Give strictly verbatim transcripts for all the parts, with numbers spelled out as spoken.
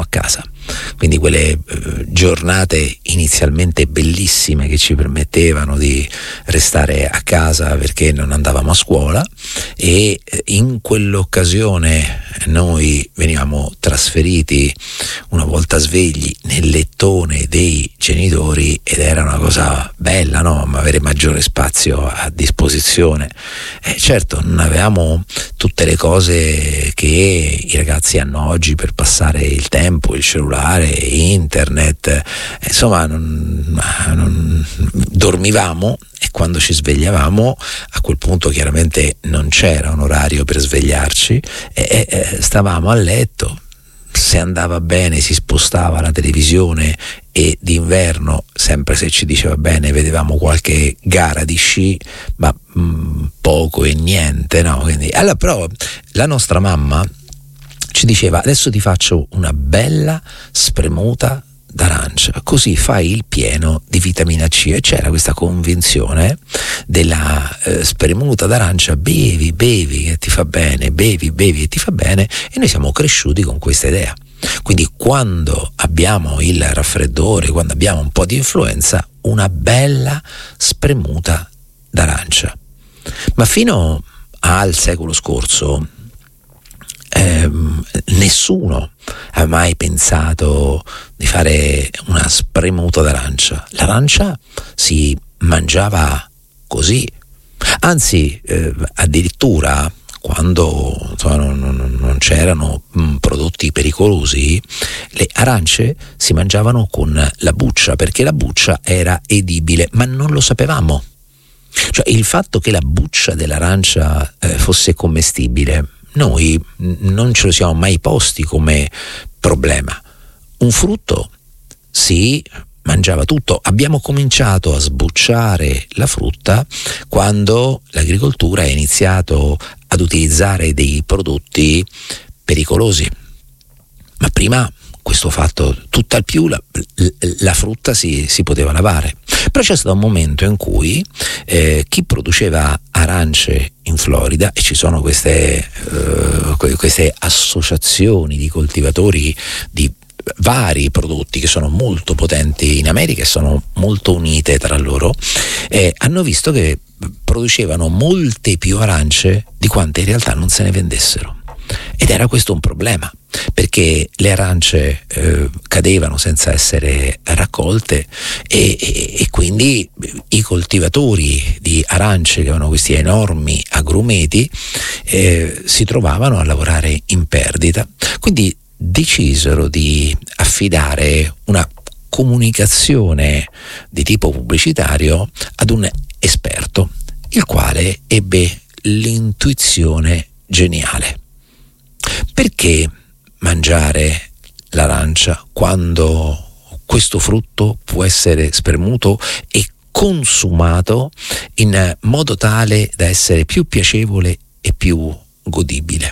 a casa. Quindi quelle eh, giornate inizialmente bellissime che ci permettevano di restare a casa perché non andavamo a scuola, e in quell'occasione noi venivamo trasferiti una volta svegli nel lettone dei genitori, ed era una cosa bella, no? Avere maggiore spazio a disposizione. Eh, certo, non avevamo tutte le cose che i ragazzi hanno oggi per passare il tempo, il cellulare, internet, insomma non, non, dormivamo, e quando ci svegliavamo a quel punto chiaramente non c'era un orario per svegliarci, e, e stavamo a letto. Se andava bene si spostava la televisione, e d'inverno, sempre se ci diceva bene, vedevamo qualche gara di sci, ma mh, poco e niente, no? Quindi, allora, però la nostra mamma ci diceva: adesso ti faccio una bella spremuta d'arancia, così fai il pieno di vitamina C. E c'era questa convinzione della eh, spremuta d'arancia: bevi, bevi che ti fa bene, bevi, bevi che ti fa bene, e noi siamo cresciuti con questa idea. Quindi quando abbiamo il raffreddore, quando abbiamo un po' di influenza, una bella spremuta d'arancia. Ma fino al secolo scorso Eh, nessuno ha mai pensato di fare una spremuta d'arancia. L'arancia si mangiava così, anzi eh, addirittura quando insomma, non, non, non c'erano mh, prodotti pericolosi, le arance si mangiavano con la buccia, perché la buccia era edibile, ma non lo sapevamo. Cioè, il fatto che la buccia dell'arancia eh, fosse commestibile, noi non ce lo siamo mai posti come problema. Un frutto si mangiava tutto. Abbiamo cominciato a sbucciare la frutta quando l'agricoltura ha iniziato ad utilizzare dei prodotti pericolosi. Ma prima questo fatto, tutt'al più la, la frutta si, si poteva lavare. Però c'è stato un momento in cui eh, chi produceva arance in Florida, e ci sono queste, eh, queste associazioni di coltivatori di vari prodotti che sono molto potenti in America e sono molto unite tra loro, eh, hanno visto che producevano molte più arance di quante in realtà non se ne vendessero. Ed era questo un problema, perché le arance eh, cadevano senza essere raccolte, e, e, e quindi i coltivatori di arance, che avevano questi enormi agrumeti, eh, si trovavano a lavorare in perdita. Quindi decisero di affidare una comunicazione di tipo pubblicitario ad un esperto, il quale ebbe l'intuizione geniale. Perché mangiare l'arancia quando questo frutto può essere spremuto e consumato in modo tale da essere più piacevole e più godibile?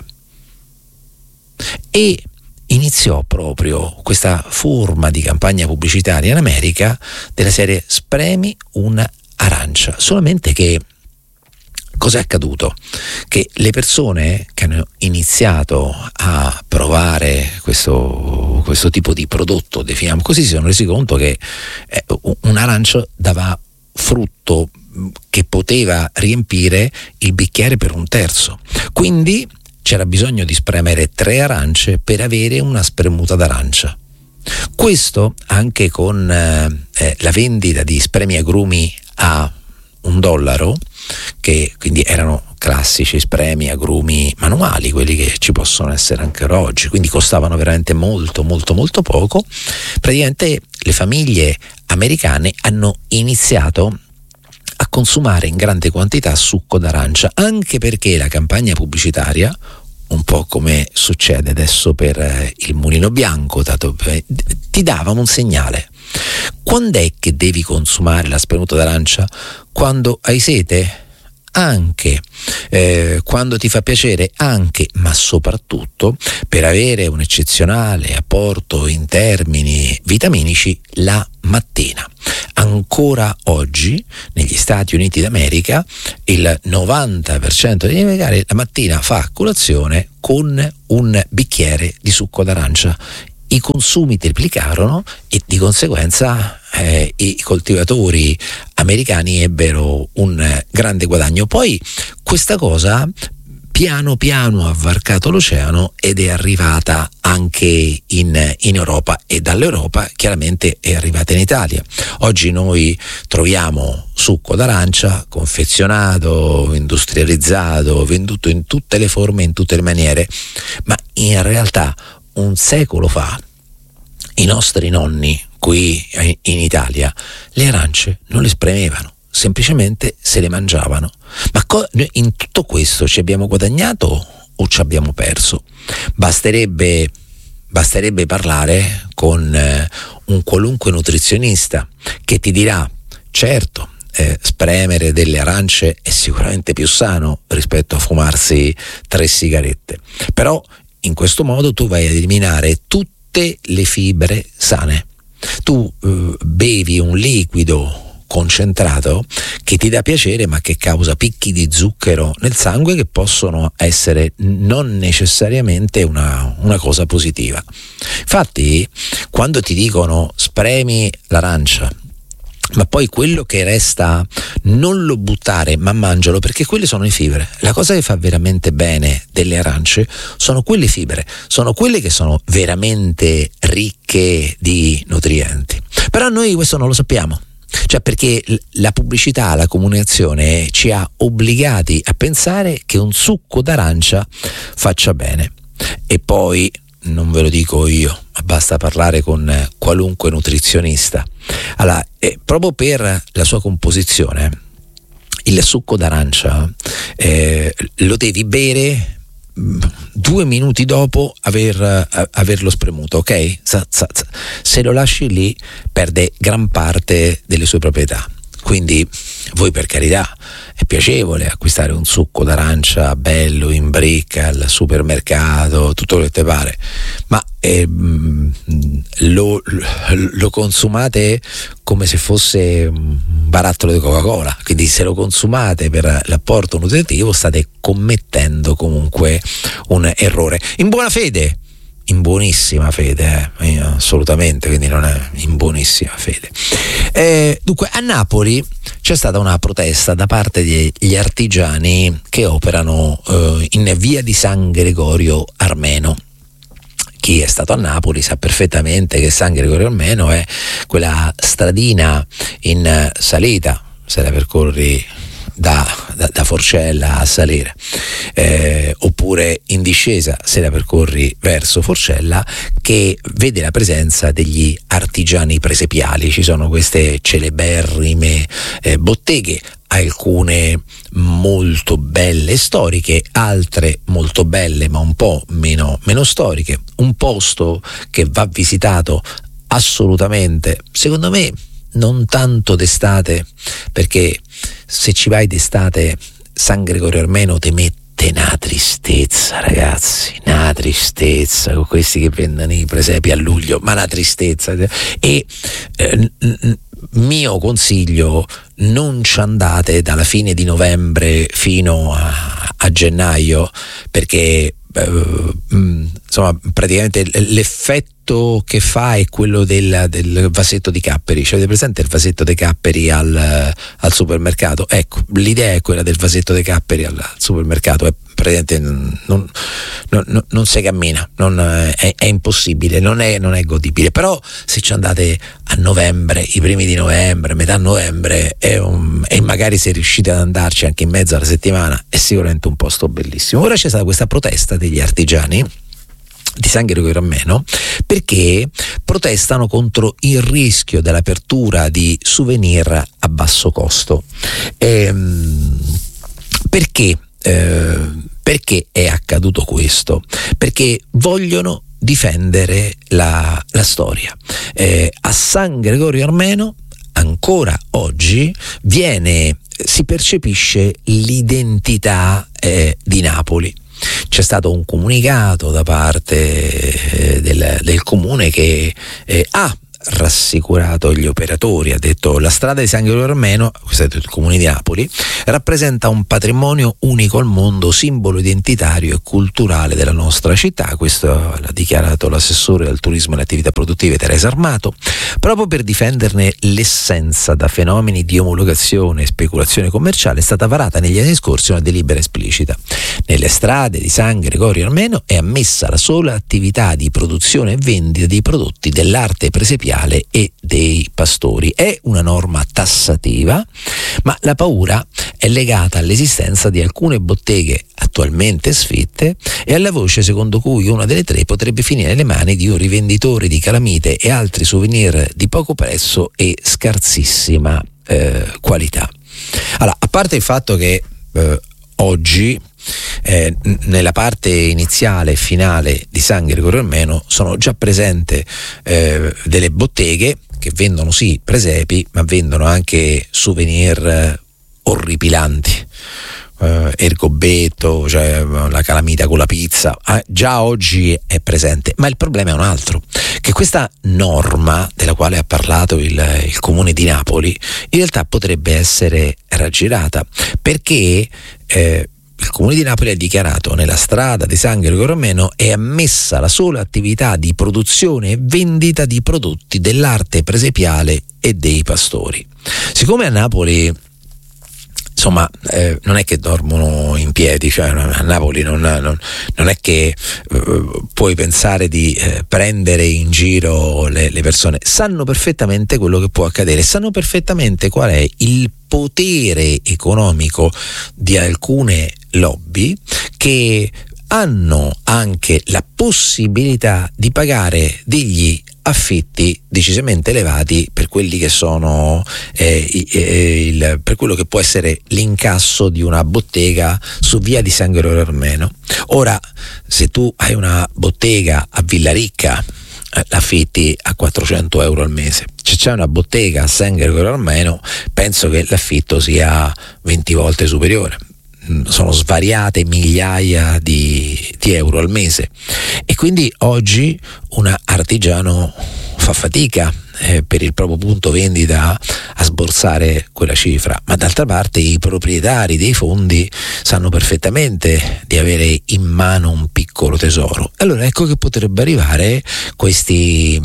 E iniziò proprio questa forma di campagna pubblicitaria in America della serie spremi un'arancia. Solamente che cos'è accaduto? Che le persone che hanno iniziato a provare questo, questo tipo di prodotto, definiamo così, si sono resi conto che eh, un'arancia dava frutto che poteva riempire il bicchiere per un terzo. Quindi c'era bisogno di spremere tre arance per avere una spremuta d'arancia. Questo anche con eh, la vendita di spremi agrumi a un dollaro, che quindi erano classici spremi agrumi manuali, quelli che ci possono essere anche oggi, quindi costavano veramente molto molto molto poco. Praticamente le famiglie americane hanno iniziato a consumare in grande quantità succo d'arancia, anche perché la campagna pubblicitaria, un po' come succede adesso per eh, il Mulino Bianco, dato, eh, ti dava un segnale. Quando è che devi consumare la spremuta d'arancia? Quando hai sete? Anche. Eh, quando ti fa piacere? Anche, ma soprattutto per avere un eccezionale apporto in termini vitaminici la mattina. Ancora oggi negli Stati Uniti d'America il novanta per cento degli americani la mattina fa colazione con un bicchiere di succo d'arancia. i consumi triplicarono e di conseguenza eh, i coltivatori americani ebbero un grande guadagno. Poi questa cosa piano piano ha varcato l'oceano ed è arrivata anche in, in Europa, e dall'Europa chiaramente è arrivata in Italia. Oggi noi troviamo succo d'arancia confezionato, industrializzato, venduto in tutte le forme, in tutte le maniere, ma in realtà un secolo fa i nostri nonni qui in Italia le arance non le spremevano, semplicemente se le mangiavano. Ma co- in tutto questo ci abbiamo guadagnato o ci abbiamo perso? Basterebbe, basterebbe parlare con eh, un qualunque nutrizionista che ti dirà: certo, eh, spremere delle arance è sicuramente più sano rispetto a fumarsi tre sigarette, però in questo modo tu vai ad eliminare tutte le fibre sane. Tu eh, bevi un liquido concentrato che ti dà piacere ma che causa picchi di zucchero nel sangue che possono essere non necessariamente una, una cosa positiva. Infatti quando ti dicono spremi l'arancia ma poi quello che resta non lo buttare ma mangialo, perché quelle sono le fibre. La cosa che fa veramente bene delle arance sono quelle fibre, sono quelle che sono veramente ricche di nutrienti. Però noi questo non lo sappiamo, cioè perché la pubblicità, la comunicazione ci ha obbligati a pensare che un succo d'arancia faccia bene. E poi non ve lo dico io, ma basta parlare con qualunque nutrizionista. Allora, eh, proprio per la sua composizione, il succo d'arancia eh, lo devi bere due minuti dopo aver, averlo spremuto, ok? Se lo lasci lì perde gran parte delle sue proprietà. Quindi voi, per carità, è piacevole acquistare un succo d'arancia bello in bricca al supermercato, tutto quello che te pare, ma eh, lo, lo consumate come se fosse un barattolo di Coca-Cola. Quindi se lo consumate per l'apporto nutritivo state commettendo comunque un errore. In buona fede, in buonissima fede, eh? Assolutamente, quindi non è in buonissima fede. Eh, dunque, a Napoli c'è stata una protesta da parte degli artigiani che operano eh, in via di San Gregorio Armeno. Chi è stato a Napoli sa perfettamente che San Gregorio Armeno è quella stradina in salita, se la percorri Da, da, da Forcella a salire, eh, oppure in discesa se la percorri verso Forcella, che vede la presenza degli artigiani presepiali. Ci sono queste celeberrime eh, botteghe, alcune molto belle e storiche, altre molto belle ma un po' meno, meno storiche. Un posto che va visitato assolutamente, secondo me non tanto d'estate, perché se ci vai d'estate San Gregorio Armeno ti mette una tristezza, ragazzi, una tristezza, con questi che vendono i presepi a luglio, ma una tristezza. E eh, n- mio consiglio: non ci andate dalla fine di novembre fino a, a gennaio, perché Uh, insomma, praticamente l'effetto che fa è quello del, del vasetto di Capperi. Cioè, avete presente il vasetto dei Capperi al, al supermercato? Ecco, l'idea è quella del vasetto dei Capperi al, al supermercato. È praticamente non, non, non, non si cammina, non, è, è impossibile, non è, non è godibile. Però se ci andate a novembre, i primi di novembre, metà novembre, è un, e magari se riuscite ad andarci anche in mezzo alla settimana, è sicuramente un posto bellissimo. Ora c'è stata questa protesta degli artigiani di San Gregorio Armeno perché protestano contro il rischio dell'apertura di souvenir a basso costo. Ehm, perché? Eh, perché è accaduto questo? Perché vogliono difendere la, la storia. Eh, a San Gregorio Armeno ancora oggi viene, si percepisce l'identità eh, di Napoli. C'è stato un comunicato da parte eh, del, del comune che eh, ha rassicurato gli operatori, ha detto: la strada di San Gregorio Armeno, questo è il comune di Napoli, rappresenta un patrimonio unico al mondo, simbolo identitario e culturale della nostra città. Questo l'ha dichiarato l'assessore al turismo e alle attività produttive Teresa Armato, proprio per difenderne l'essenza da fenomeni di omologazione e speculazione commerciale. È stata varata negli anni scorsi una delibera esplicita. Nelle strade di San Gregorio Armeno è ammessa la sola attività di produzione e vendita di prodotti dell'arte presepiale e dei pastori. È una norma tassativa, ma la paura è legata all'esistenza di alcune botteghe attualmente sfitte e alla voce secondo cui una delle tre potrebbe finire nelle mani di un rivenditore di calamite e altri souvenir di poco prezzo e scarsissima eh, qualità. Allora, a parte il fatto che eh, oggi Eh, nella parte iniziale e finale di San Gregorio Armeno sono già presenti eh, delle botteghe che vendono sì presepi, ma vendono anche souvenir eh, orripilanti. Uh, Ergobetto, cioè la calamita con la pizza, ah, già oggi è presente, ma il problema è un altro, che questa norma della quale ha parlato il, il comune di Napoli in realtà potrebbe essere raggirata, perché eh, il comune di Napoli ha dichiarato: nella strada di San Gregorio Armeno è ammessa la sola attività di produzione e vendita di prodotti dell'arte presepiale e dei pastori. Siccome a Napoli insomma eh, non è che dormono in piedi, cioè a Napoli non, non, non è che eh, puoi pensare di eh, prendere in giro le, le persone, sanno perfettamente quello che può accadere, sanno perfettamente qual è il potere economico di alcune lobby che hanno anche la possibilità di pagare degli affitti decisamente elevati per quelli che sono eh, eh, il, per quello che può essere l'incasso di una bottega su via di San Gregorio Armeno. Ora, se tu hai una bottega a Villaricca, eh, l'affitti a quattrocento euro al mese. Se c'è una bottega a San Gregorio Armeno, penso che l'affitto sia venti volte superiore. Sono svariate migliaia di, di euro al mese, e quindi oggi un artigiano fa fatica eh, per il proprio punto vendita a sborsare quella cifra, ma d'altra parte i proprietari dei fondi sanno perfettamente di avere in mano un piccolo tesoro. Allora ecco che potrebbe arrivare questi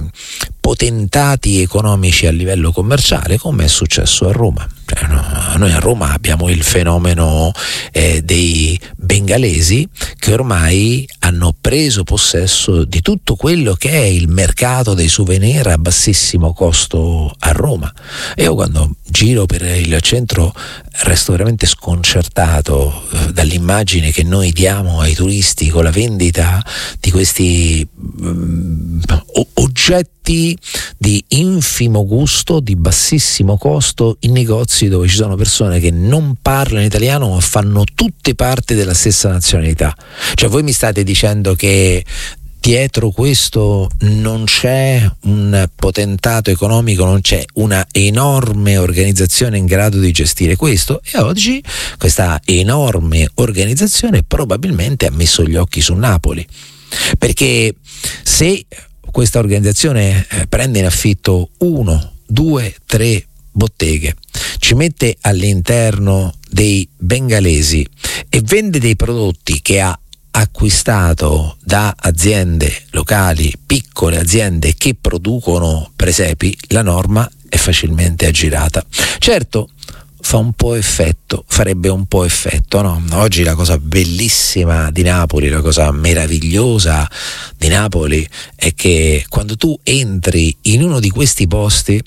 potentati economici a livello commerciale, come è successo a Roma. Cioè, no, noi a Roma abbiamo il fenomeno eh, dei bengalesi che ormai hanno preso possesso di tutto quello che è il mercato dei souvenir a bassissimo costo a Roma. E io quando giro per il centro resto veramente sconcertato eh, dall'immagine che noi diamo ai turisti con la vendita di questi mm, oggetti di infimo gusto, di bassissimo costo, in negozi dove ci sono persone che non parlano italiano ma fanno tutte parte della stessa nazionalità. Cioè voi mi state dicendo che dietro questo non c'è un potentato economico, non c'è una enorme organizzazione in grado di gestire questo, e oggi questa enorme organizzazione probabilmente ha messo gli occhi su Napoli, perché se questa organizzazione eh, prende in affitto uno, due, tre botteghe, ci mette all'interno dei bengalesi e vende dei prodotti che ha acquistato da aziende locali, piccole aziende che producono presepi, la norma è facilmente aggirata. Certo, fa un po' effetto, farebbe un po' effetto, no? Oggi la cosa bellissima di Napoli, la cosa meravigliosa di Napoli è che quando tu entri in uno di questi posti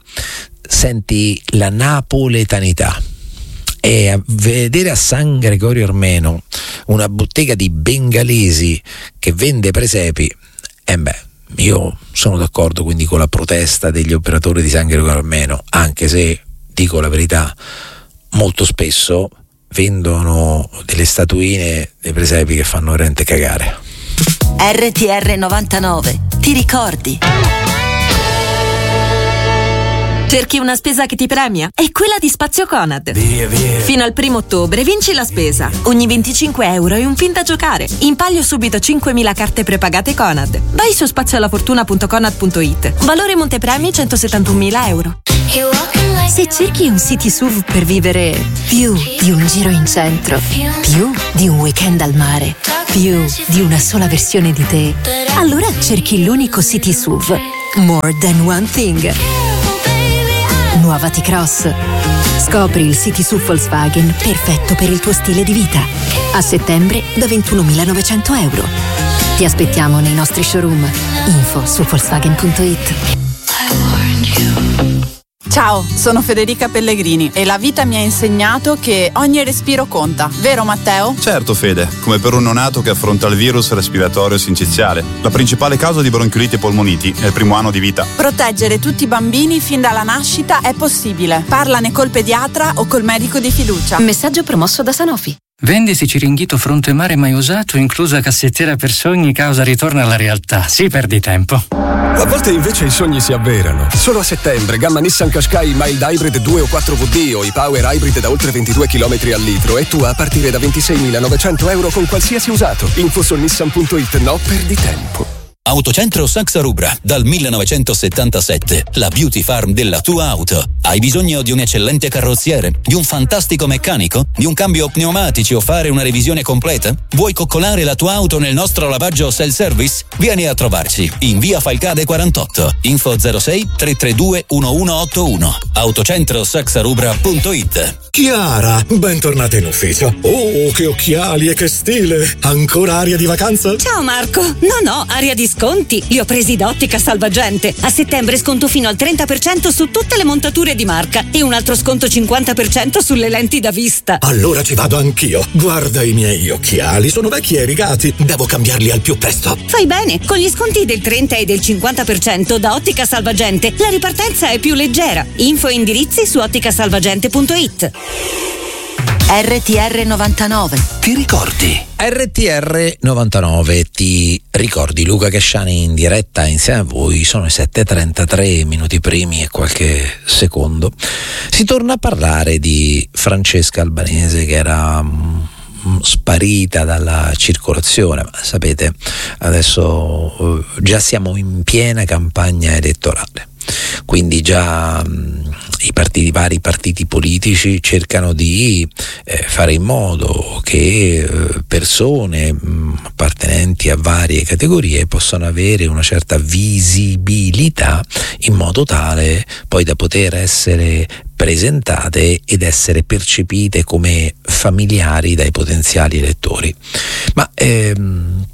senti la napoletanità. E a vedere a San Gregorio Armeno una bottega di bengalesi che vende presepi, e eh beh, io sono d'accordo quindi con la protesta degli operatori di San Gregorio Armeno, anche se, dico la verità, molto spesso vendono delle statuine dei presepi che fanno veramente cagare. R T R novantanove, ti ricordi? Cerchi una spesa che ti premia? È quella di Spazio Conad. Via, via. Fino al primo ottobre vinci la spesa. Ogni venticinque euro e un pin da giocare. In palio subito cinquemila carte prepagate Conad. Vai su spazioalafortuna punto conad punto it. Valore montepremi centosettantunomila euro. Se cerchi un city S U V per vivere più di un giro in centro, più di un weekend al mare, più di una sola versione di te, allora cerchi l'unico city S U V More Than One Thing. Nuova T-Cross. Scopri il city S U V Volkswagen perfetto per il tuo stile di vita. A settembre da ventunomilanovecento euro. Ti aspettiamo nei nostri showroom. Info su volkswagen punto it. Ciao, sono Federica Pellegrini e la vita mi ha insegnato che ogni respiro conta, vero Matteo? Certo Fede, come per un neonato che affronta il virus respiratorio sinciziale. La principale causa di bronchiolite e polmoniti è il primo anno di vita. Proteggere tutti i bambini fin dalla nascita è possibile. Parlane col pediatra o col medico di fiducia. Messaggio promosso da Sanofi. Vendisi Ciringhito fronte mare mai usato, inclusa cassettiera per sogni, causa ritorno alla realtà. Si perdi tempo. A volte invece i sogni si avverano. Solo a settembre, gamma Nissan Qashqai Mild Hybrid due o quattro V D o i Power Hybrid da oltre ventidue chilometri al litro e tua a partire da ventiseimilanovecento euro con qualsiasi usato. Info su nissan punto it. No, perdi tempo. Autocentro Saxa Rubra, dal millenovecentosettantasette, la beauty farm della tua auto. Hai bisogno di un eccellente carrozziere, di un fantastico meccanico, di un cambio pneumatici o fare una revisione completa? Vuoi coccolare la tua auto nel nostro lavaggio self-service? Vieni a trovarci in via Falcade quarantotto, info zero sei tre tre due uno uno otto uno, autocentro saxa rubra punto it. Chiara, bentornata in ufficio. Oh, che occhiali e che stile! Ancora aria di vacanza? Ciao Marco, no no, aria di sconti. Li ho presi da Ottica Salvagente. A settembre sconto fino al trenta per cento su tutte le montature di marca e un altro sconto cinquanta per cento sulle lenti da vista. Allora ci vado anch'io. Guarda i miei occhiali, sono vecchi e rigati. Devo cambiarli al più presto. Fai bene, con gli sconti del trenta e del cinquanta per cento da Ottica Salvagente la ripartenza è più leggera. Info e indirizzi su otticasalvagente punto it. R T R novantanove. Ti ricordi? R T R novantanove, ti ricordi? Luca Casciani in diretta insieme a voi. Sono i sette e trentatré, minuti primi e qualche secondo. Si torna a parlare di Francesca Albanese, che era um, sparita dalla circolazione, ma sapete, adesso uh, già siamo in piena campagna elettorale. Quindi già mh, i partiti, i vari partiti politici cercano di eh, fare in modo che eh, persone mh, appartenenti a varie categorie possano avere una certa visibilità, in modo tale poi da poter essere presentate ed essere percepite come familiari dai potenziali elettori. Ma ehm,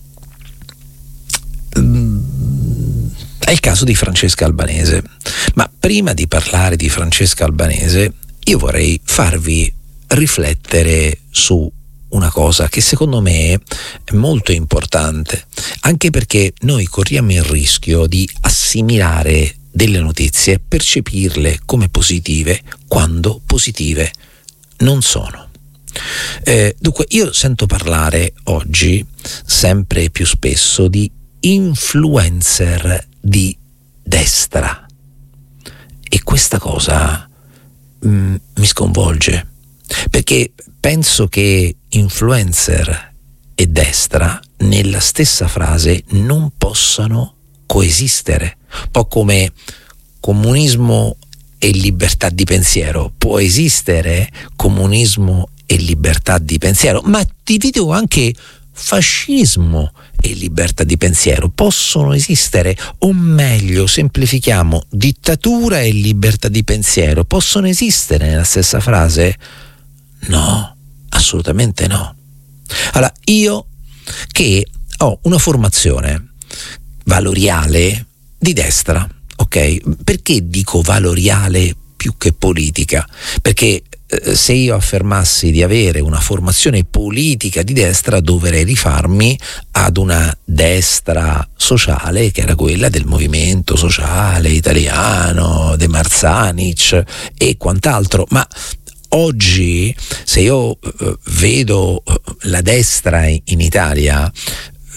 è il caso di Francesca Albanese, ma prima di parlare di Francesca Albanese io vorrei farvi riflettere su una cosa che secondo me è molto importante, anche perché noi corriamo il rischio di assimilare delle notizie e percepirle come positive quando positive non sono. Eh, dunque io sento parlare oggi sempre più spesso di influencer di destra e questa cosa mm, mi sconvolge, perché penso che influencer e destra nella stessa frase non possano coesistere, un po' come comunismo e libertà di pensiero. Può esistere comunismo e libertà di pensiero, ma ti dico anche fascismo e libertà di pensiero possono esistere, o meglio, semplifichiamo, dittatura e libertà di pensiero possono esistere nella stessa frase? No, assolutamente no. Allora, io che ho una formazione valoriale di destra, ok? Perché dico valoriale più che politica? Perché se io affermassi di avere una formazione politica di destra dovrei rifarmi ad una destra sociale che era quella del movimento sociale italiano, De Marzanic e quant'altro, ma oggi se io uh, vedo la destra in Italia, uh,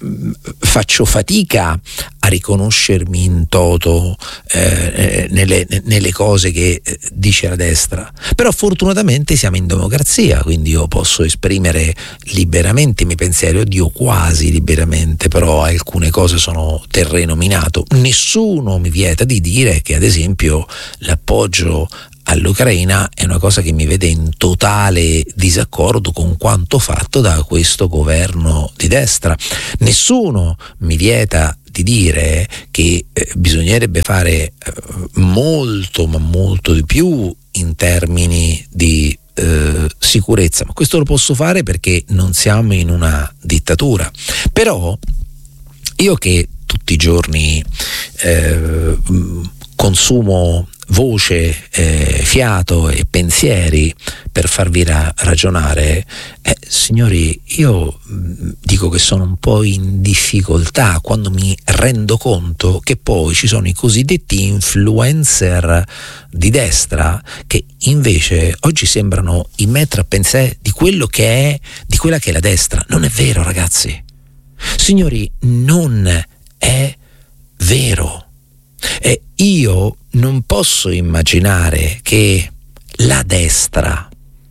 faccio fatica a riconoscermi in toto eh, nelle, nelle cose che dice la destra, però fortunatamente siamo in democrazia, quindi io posso esprimere liberamente i miei pensieri, oddio quasi liberamente, però alcune cose sono terreno minato. Nessuno mi vieta di dire che ad esempio l'appoggio all'Ucraina è una cosa che mi vede in totale disaccordo con quanto fatto da questo governo di destra. Nessuno mi vieta di dire che eh, bisognerebbe fare eh, molto ma molto di più in termini di eh, sicurezza, ma questo lo posso fare perché non siamo in una dittatura. Però io che tutti i giorni eh, consumo voce, eh, fiato e pensieri per farvi ra- ragionare, eh, signori, io mh, dico che sono un po' in difficoltà quando mi rendo conto che poi ci sono i cosiddetti influencer di destra che invece oggi sembrano i maître à penser di quello che è, di quella che è la destra. Non è vero, ragazzi, signori, non è vero. E io non posso immaginare che la destra,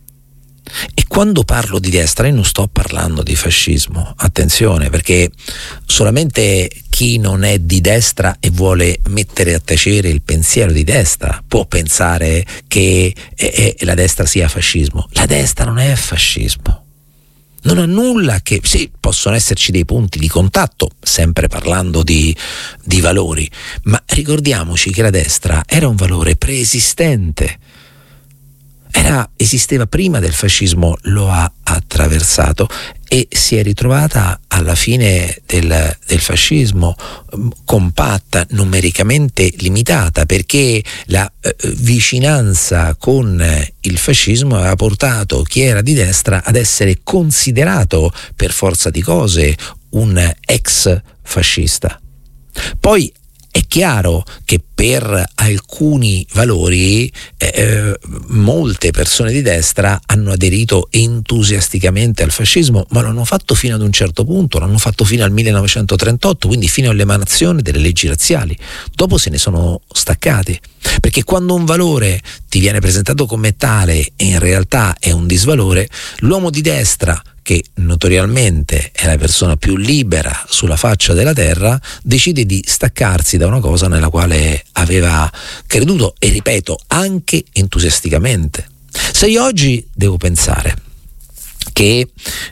e quando parlo di destra io non sto parlando di fascismo, attenzione, perché solamente chi non è di destra e vuole mettere a tacere il pensiero di destra può pensare che eh, eh, la destra sia fascismo. La destra non è fascismo. Non ha nulla che... Sì, possono esserci dei punti di contatto, sempre parlando di, di valori, ma ricordiamoci che la destra era un valore preesistente. Era, esisteva prima del fascismo, lo ha attraversato e si è ritrovata alla fine del, del fascismo compatta, numericamente limitata, perché la eh, vicinanza con il fascismo aveva portato chi era di destra ad essere considerato per forza di cose un ex fascista. Poi è chiaro che per alcuni valori eh, molte persone di destra hanno aderito entusiasticamente al fascismo, ma lo hanno fatto fino ad un certo punto, l'hanno fatto fino al millenovecentotrentotto, quindi fino all'emanazione delle leggi razziali. Dopo se ne sono staccati, perché quando un valore ti viene presentato come tale e in realtà è un disvalore, l'uomo di destra, che notoriamente è la persona più libera sulla faccia della terra, decide di staccarsi da una cosa nella quale aveva creduto, e ripeto, anche entusiasticamente. Se io oggi devo pensare che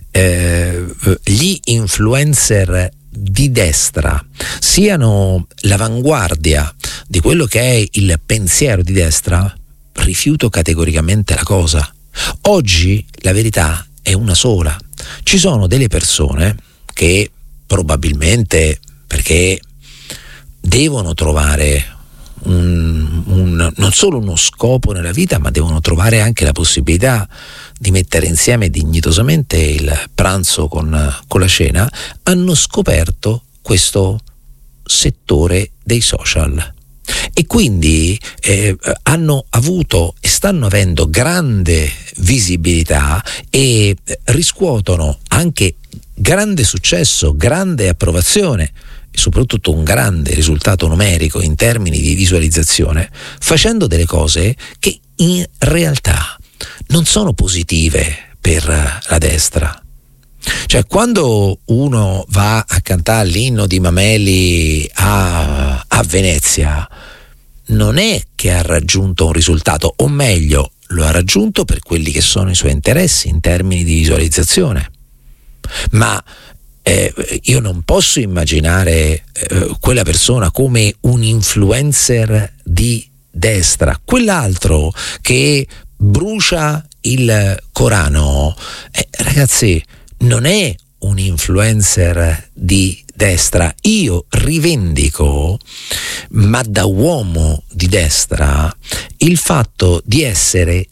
eh, gli influencer di destra siano l'avanguardia di quello che è il pensiero di destra, rifiuto categoricamente la cosa. Oggi la verità è una sola. Ci sono delle persone che probabilmente, perché devono trovare un, un, non solo uno scopo nella vita, ma devono trovare anche la possibilità di mettere insieme dignitosamente il pranzo con, con la cena, hanno scoperto questo settore dei social. E quindi eh, hanno avuto e stanno avendo grande visibilità e riscuotono anche grande successo, grande approvazione e soprattutto un grande risultato numerico in termini di visualizzazione, facendo delle cose che in realtà non sono positive per la destra. Cioè, quando uno va a cantare l'inno di Mameli a, a Venezia, non è che ha raggiunto un risultato, o meglio, lo ha raggiunto per quelli che sono i suoi interessi in termini di visualizzazione. Ma eh, io non posso immaginare eh, quella persona come un influencer di destra. Quell'altro che brucia il Corano, eh, ragazzi, non è un influencer di destra. Io rivendico, ma da uomo di destra, il fatto di essere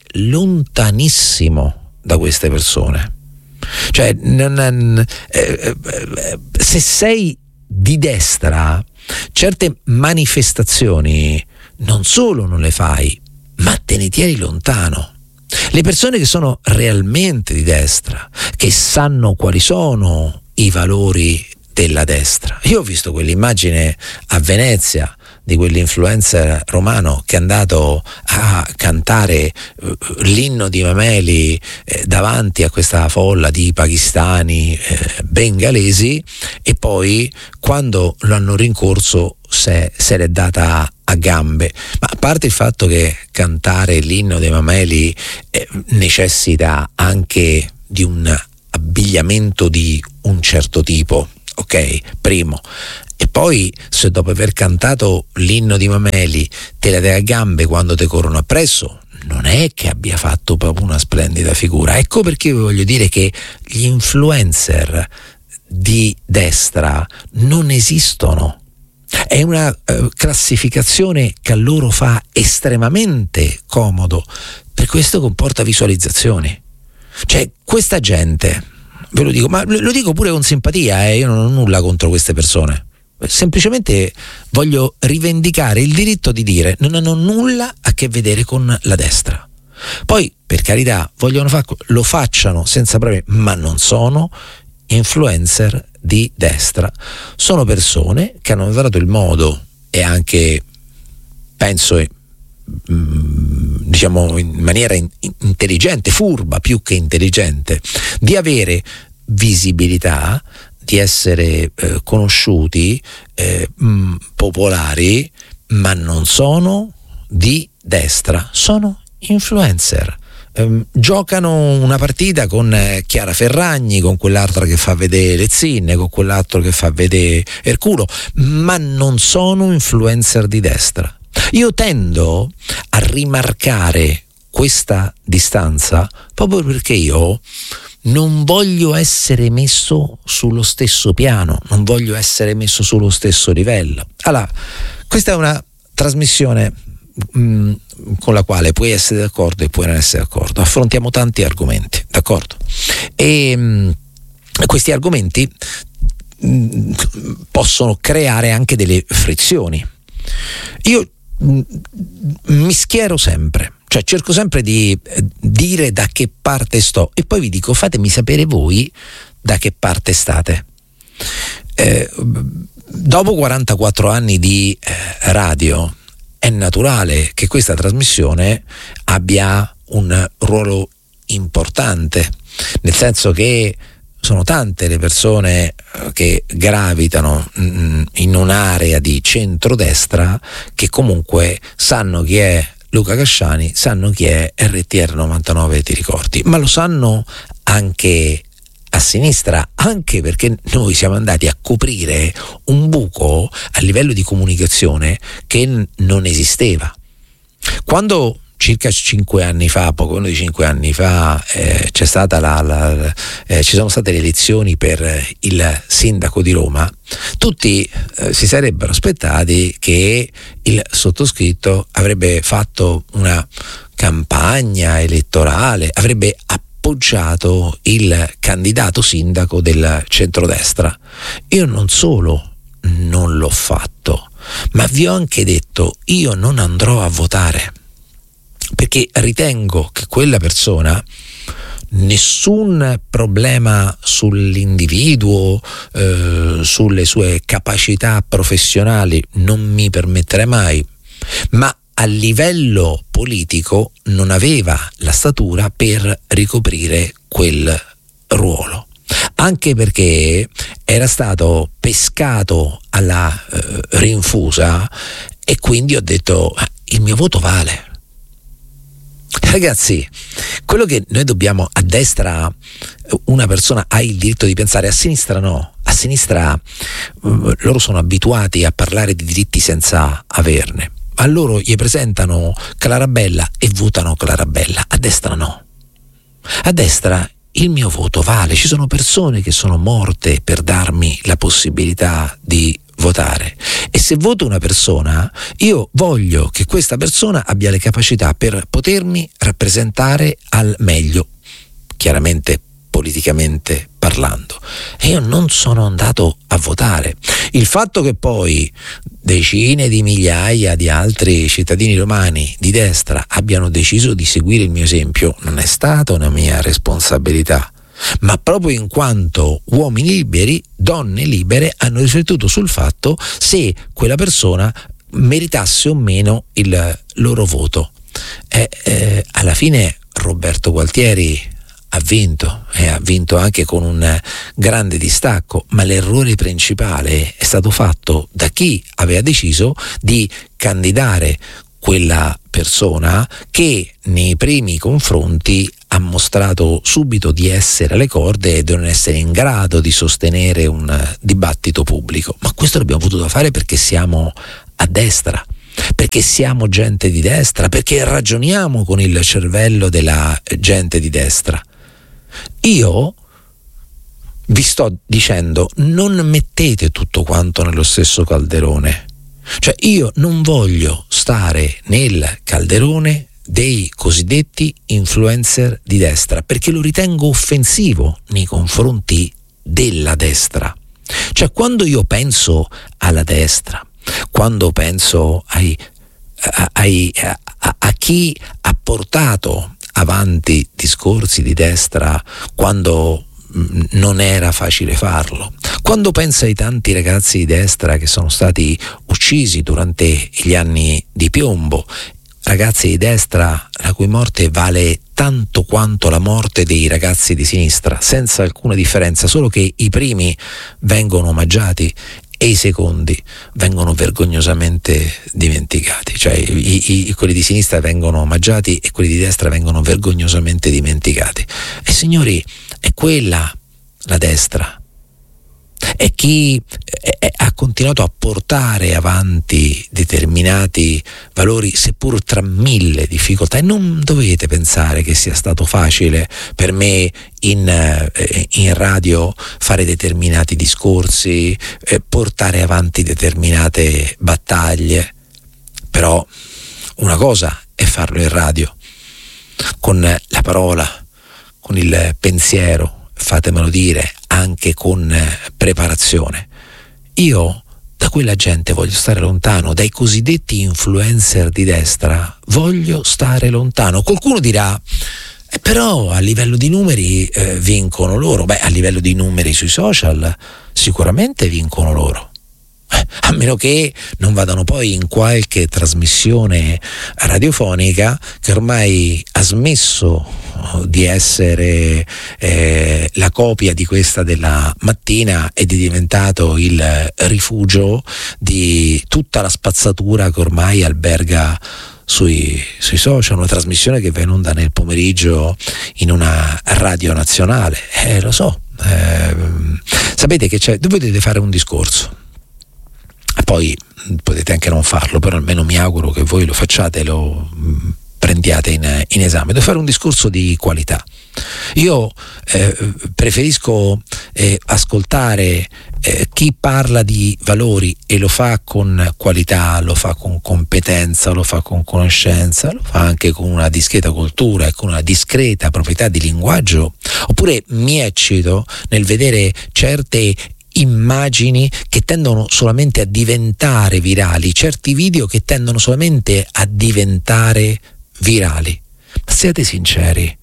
lontanissimo da queste persone. Cioè, non, non, eh, eh, se sei di destra, certe manifestazioni non solo non le fai, ma te ne tieni lontano. Le persone che sono realmente di destra, che sanno quali sono i valori della destra. Io ho visto quell'immagine a Venezia di quell'influencer romano che è andato a cantare uh, l'inno di Mameli eh, davanti a questa folla di pakistani eh, bengalesi, e poi quando lo hanno rincorso se, se l'è data a gambe. Ma a parte il fatto che cantare l'inno dei Mameli eh, necessita anche di un abbigliamento di un certo tipo, ok? Primo. E poi, se dopo aver cantato l'inno di Mameli te la dai a gambe quando te corrono appresso, non è che abbia fatto proprio una splendida figura. Ecco perché vi voglio dire che gli influencer di destra non esistono. È una uh, classificazione che a loro fa estremamente comodo, per questo comporta visualizzazioni. Cioè, questa gente, ve lo dico, ma lo dico pure con simpatia, eh, io non ho nulla contro queste persone. Semplicemente voglio rivendicare il diritto di dire non hanno nulla a che vedere con la destra. Poi, per carità, vogliono fare, lo facciano senza problemi, ma non sono influencer di destra. Sono persone che hanno trovato il modo, e anche penso diciamo in maniera in, intelligente, furba più che intelligente, di avere visibilità, di essere eh, conosciuti, eh, mh, popolari, ma non sono di destra, sono influencer. Um, giocano una partita con eh, Chiara Ferragni, con quell'altra che fa vedere le zinne, con quell'altro che fa vedere Erculo, ma non sono influencer di destra. Io tendo a rimarcare questa distanza proprio perché io non voglio essere messo sullo stesso piano, non voglio essere messo sullo stesso livello. Allora, questa è una trasmissione mh, con la quale puoi essere d'accordo e puoi non essere d'accordo. Affrontiamo tanti argomenti, d'accordo? E mh, questi argomenti mh, possono creare anche delle frizioni. Io mh, mi schiero sempre. Cioè cerco sempre di eh, dire da che parte sto, e poi vi dico fatemi sapere voi da che parte state. Eh, dopo quarantaquattro anni di eh, radio è naturale che questa trasmissione abbia un ruolo importante, nel senso che sono tante le persone che gravitano mh, in un'area di centrodestra che comunque sanno chi è Luca Casciani, sanno chi è R T R novantanove, ti ricordi, ma lo sanno anche a sinistra, anche perché noi siamo andati a coprire un buco a livello di comunicazione che n- non esisteva. Quando circa cinque anni fa, poco meno di cinque anni fa, eh, c'è stata la, la, la eh, ci sono state le elezioni per il sindaco di Roma, tutti eh, si sarebbero aspettati che il sottoscritto avrebbe fatto una campagna elettorale, avrebbe appoggiato il candidato sindaco del centrodestra. Io non solo non l'ho fatto, ma vi ho anche detto io non andrò a votare, perché ritengo che quella persona nessun problema sull'individuo, eh, sulle sue capacità professionali non mi permetterei mai, ma a livello politico non aveva la statura per ricoprire quel ruolo, anche perché era stato pescato alla eh, rinfusa, e quindi ho detto il mio voto vale. Ragazzi, quello che noi dobbiamo, a destra una persona ha il diritto di pensare, a sinistra no. A sinistra uh, loro sono abituati a parlare di diritti senza averne. A loro gli presentano Clarabella e votano Clarabella, a destra no. A destra il mio voto vale, ci sono persone che sono morte per darmi la possibilità di votare, e se voto una persona io voglio che questa persona abbia le capacità per potermi rappresentare al meglio, chiaramente politicamente parlando, e io non sono andato a votare. Il fatto che poi decine di migliaia di altri cittadini romani di destra abbiano deciso di seguire il mio esempio non è stata una mia responsabilità, ma proprio in quanto uomini liberi, donne libere, hanno riflettuto sul fatto se quella persona meritasse o meno il loro voto. E, eh, alla fine Roberto Gualtieri ha vinto e ha vinto anche con un grande distacco, ma l'errore principale è stato fatto da chi aveva deciso di candidare quella persona che nei primi confronti ha mostrato subito di essere alle corde e di non essere in grado di sostenere un dibattito pubblico. Ma questo l'abbiamo potuto fare perché siamo a destra, perché siamo gente di destra, perché ragioniamo con il cervello della gente di destra. Io vi sto dicendo, non mettete tutto quanto nello stesso calderone. Cioè, io non voglio stare nel calderone dei cosiddetti influencer di destra, perché lo ritengo offensivo nei confronti della destra. Cioè, quando io penso alla destra, quando penso ai, a, ai, a, a, a chi ha portato avanti discorsi di destra quando non era facile farlo, quando penso ai tanti ragazzi di destra che sono stati uccisi durante gli anni di piombo, ragazzi di destra la cui morte vale tanto quanto la morte dei ragazzi di sinistra, senza alcuna differenza, solo che i primi vengono omaggiati e i secondi vengono vergognosamente dimenticati. Cioè i, i, quelli di sinistra vengono omaggiati e quelli di destra vengono vergognosamente dimenticati. E signori, è quella la destra. È chi è, è, ha continuato a portare avanti determinati valori, seppur tra mille difficoltà, e non dovete pensare che sia stato facile per me in, eh, in radio fare determinati discorsi, eh, portare avanti determinate battaglie. Però una cosa è farlo in radio, con la parola, con il pensiero, fatemelo dire, anche con preparazione. Io da quella gente voglio stare lontano, dai cosiddetti influencer di destra voglio stare lontano. Qualcuno dirà, eh, però a livello di numeri eh, vincono loro. Beh, a livello di numeri sui social sicuramente vincono loro. A meno che non vadano poi in qualche trasmissione radiofonica che ormai ha smesso di essere eh, la copia di questa della mattina ed è diventato il rifugio di tutta la spazzatura che ormai alberga sui, sui social, una trasmissione che va in onda nel pomeriggio in una radio nazionale. Eh, lo so, eh, sapete che c'è, dovete fare un discorso. Poi potete anche non farlo, però almeno mi auguro che voi lo facciate e lo prendiate in, in esame. Devo fare un discorso di qualità. Io eh, preferisco eh, ascoltare eh, chi parla di valori e lo fa con qualità, lo fa con competenza, lo fa con conoscenza, lo fa anche con una discreta cultura e con una discreta proprietà di linguaggio. Oppure mi eccito nel vedere certe immagini che tendono solamente a diventare virali, certi video che tendono solamente a diventare virali. Ma siate sinceri,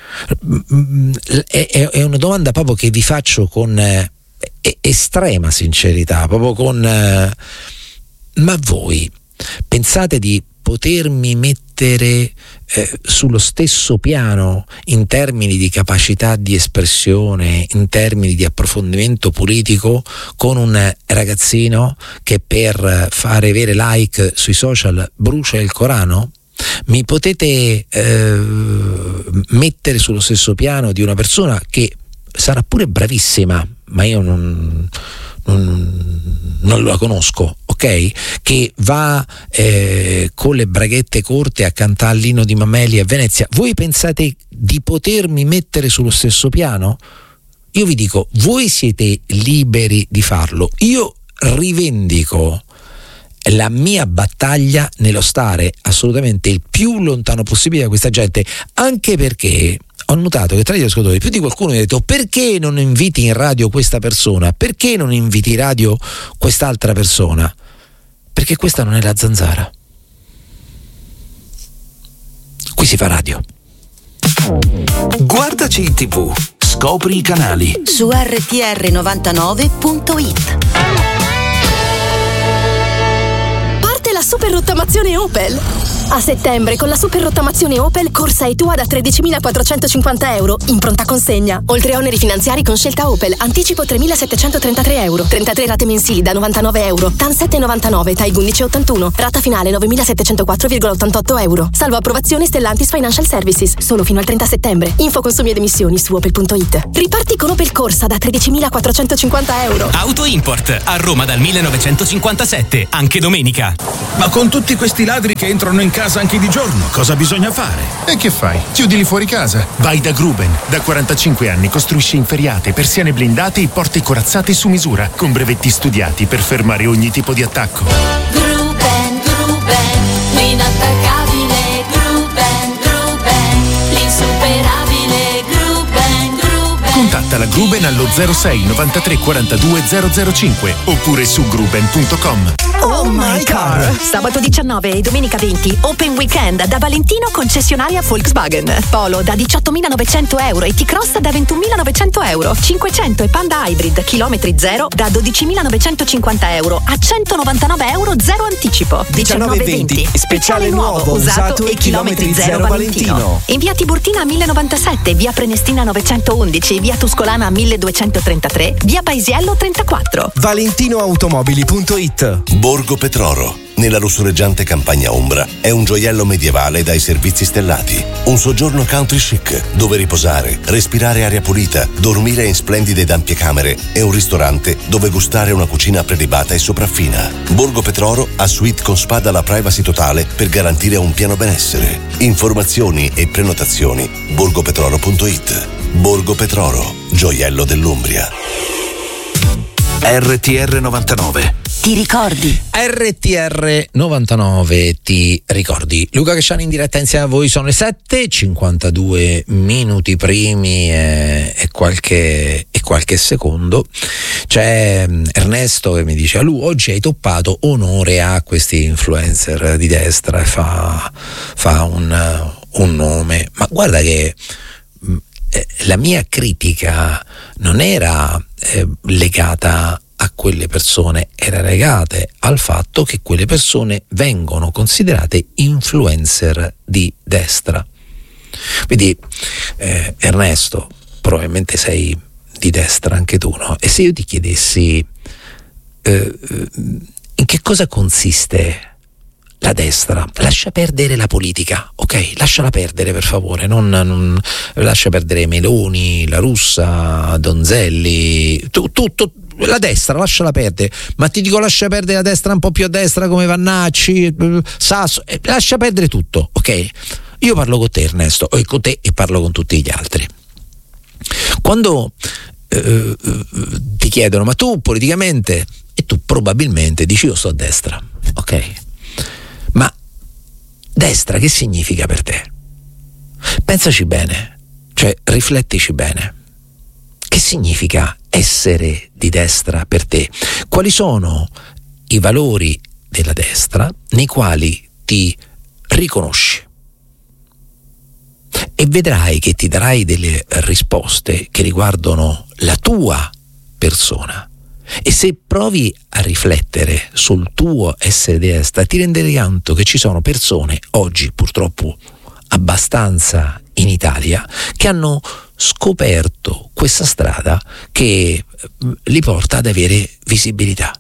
è, è una domanda proprio che vi faccio con eh, estrema sincerità, proprio con eh, ma voi pensate di potermi mettere eh, sullo stesso piano in termini di capacità di espressione, in termini di approfondimento politico, con un ragazzino che per fare avere like sui social brucia il Corano? Mi potete eh, mettere sullo stesso piano di una persona che sarà pure bravissima, ma io non Non, non la conosco, ok? Che va eh, con le braghette corte a cantare l'inno di Mameli a Venezia. Voi pensate di potermi mettere sullo stesso piano? Io vi dico, voi siete liberi di farlo. Io rivendico la mia battaglia nello stare assolutamente il più lontano possibile da questa gente, anche perché ho notato che tra gli ascoltatori più di qualcuno mi ha detto: perché non inviti in radio questa persona? Perché non inviti in radio quest'altra persona? Perché questa non è la Zanzara. Qui si fa radio. Guardaci in tivù, Scopri i canali su erre ti erre novantanove punto it. Parte la super rottamazione Opel. A settembre con la super rottamazione Opel corsa e tua da tredicimilaquattrocentocinquanta euro in pronta consegna. Oltre a oneri finanziari con scelta Opel, anticipo tremilasettecentotrentatré euro, trentatré rate mensili da novantanove euro, T A N sette virgola novantanove, T A I undici virgola ottantuno, rata finale novemilasettecentoquattro virgola ottantotto euro. Salvo approvazione Stellantis Financial Services, solo fino al trenta settembre. Info consumi ed emissioni su opel punto it. Riparti con Opel Corsa da tredicimilaquattrocentocinquanta euro. Auto Import a Roma dal millenovecentocinquantasette, anche domenica. Ma con tutti questi ladri che entrano in casa anche di giorno, cosa bisogna fare? E che fai? Chiudili fuori casa. Vai da Gruben. Da quarantacinque anni costruisce inferriate, persiane blindate e porte corazzate su misura, con brevetti studiati per fermare ogni tipo di attacco. Gruben, Gruben, l'inattaccabile Gruben, Gruben, l'insuperabile Gruben, Gruben. Contatta la Gruben allo zero sei novantatré quarantadue zero zero cinque oppure su gruben punto com. Oh my car! Sabato diciannove e domenica venti, Open Weekend da Valentino concessionaria Volkswagen. Polo da diciottomilanovecento euro e T-Cross da ventunomilanovecento euro. cinquecento e Panda Hybrid chilometri zero da dodicimilanovecentocinquanta euro a centonovantanove euro zero anticipo. diciannove venti, speciale nuovo, usato e chilometri zero Valentino. Valentino. In via Tiburtina millenovantasette, via Prenestina novecentoundici, via Tuscolana milleduecentotrentatré, via Paisiello trentaquattro. valentinoautomobili punto it. Borgo Petroro, nella lussureggiante campagna ombra, è un gioiello medievale dai servizi stellati. Un soggiorno country chic, dove riposare, respirare aria pulita, dormire in splendide ed ampie camere e un ristorante dove gustare una cucina prelibata e sopraffina. Borgo Petroro ha suite con spa dalla privacy totale per garantire un pieno benessere. Informazioni e prenotazioni borgopetroro punto it. Borgo Petroro, gioiello dell'Umbria. erre ti erre novantanove. Ti ricordi? erre ti erre novantanove ti ricordi. Luca Casciani in diretta insieme a voi, sono le sette, cinquantadue minuti primi e, e, qualche, e qualche secondo. C'è Ernesto che mi dice: Lu, oggi hai toppato, onore a questi influencer di destra, e fa, fa un, un nome. Ma guarda che la mia critica non era eh, legata a quelle persone, era legata al fatto che quelle persone vengono considerate influencer di destra. Quindi eh, Ernesto, probabilmente sei di destra anche tu, no? E se io ti chiedessi eh, in che cosa consiste la destra, lascia perdere la politica, ok? Lasciala perdere, per favore, non, non lascia perdere Meloni, la Russa, Donzelli, tutto, tu, la destra, lasciala perdere. Ma ti dico, lascia perdere la destra un po' più a destra come Vannacci, Sasso, eh, lascia perdere tutto, ok? Io parlo con te, Ernesto, e con te, e parlo con tutti gli altri. Quando eh, ti chiedono: ma tu politicamente, e tu probabilmente dici: io sto a destra, ok? Ma destra che significa per te? Pensaci bene, cioè riflettici bene. Che significa essere di destra per te? Quali sono i valori della destra nei quali ti riconosci? E vedrai che ti darai delle risposte che riguardano la tua persona. E se provi a riflettere sul tuo essere di destra, ti renderai conto che ci sono persone oggi, purtroppo abbastanza in Italia, che hanno scoperto questa strada che li porta ad avere visibilità.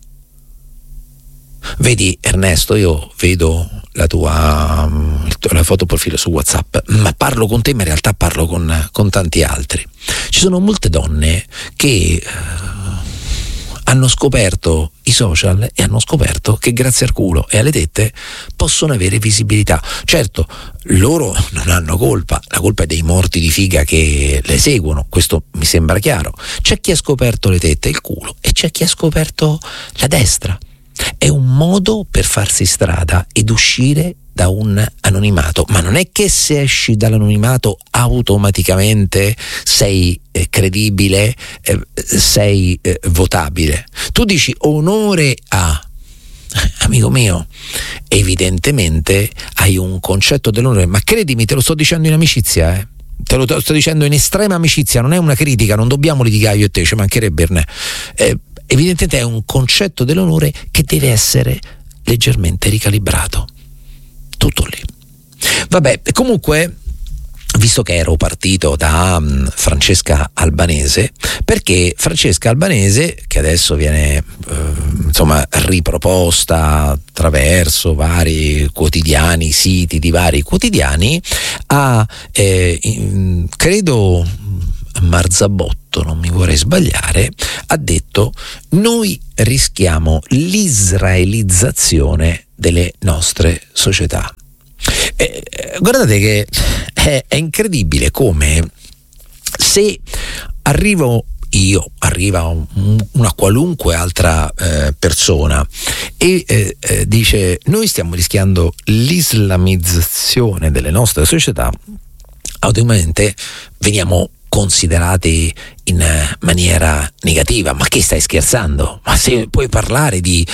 Vedi Ernesto, io vedo la tua la foto profilo su WhatsApp, ma parlo con te, ma in realtà parlo con, con tanti altri. Ci sono molte donne che hanno scoperto i social e hanno scoperto che grazie al culo e alle tette possono avere visibilità. Certo, loro non hanno colpa, la colpa è dei morti di figa che le seguono, questo mi sembra chiaro. C'è chi ha scoperto le tette e il culo e c'è chi ha scoperto la destra. È un modo per farsi strada ed uscire da un anonimato, ma non è che se esci dall'anonimato automaticamente sei eh, credibile, eh, sei eh, votabile. Tu dici onore a, amico mio, evidentemente hai un concetto dell'onore, ma credimi, te lo sto dicendo in amicizia, eh. te lo sto dicendo in estrema amicizia, non è una critica, non dobbiamo litigare io e te, ci mancherebbe. Eh, evidentemente è un concetto dell'onore che deve essere leggermente ricalibrato. Tutto lì. Vabbè, comunque, visto che ero partito da um, Francesca Albanese, perché Francesca Albanese, che adesso viene uh, insomma riproposta attraverso vari quotidiani, siti di vari quotidiani, ha eh, in, credo Marzabotto, non mi vorrei sbagliare, ha detto: noi rischiamo l'israelizzazione delle nostre società. Eh, guardate che è, è incredibile come, se arrivo io, arriva un, una qualunque altra eh, persona e eh, eh, dice: noi stiamo rischiando l'islamizzazione delle nostre società, automaticamente veniamo considerati in maniera negativa. Ma che stai scherzando? Ma se puoi parlare di